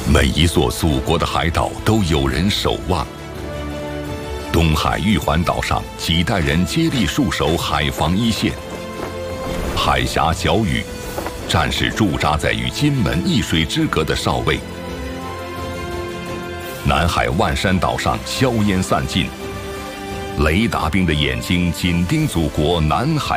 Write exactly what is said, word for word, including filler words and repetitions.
每一座祖国的海岛都有人守望。东海玉环岛上，几代人接力戍守海防一线。海峡角屿，战士驻扎在与金门一水之隔的哨位。南海万山岛上，硝烟散尽，雷达兵的眼睛紧盯祖国南海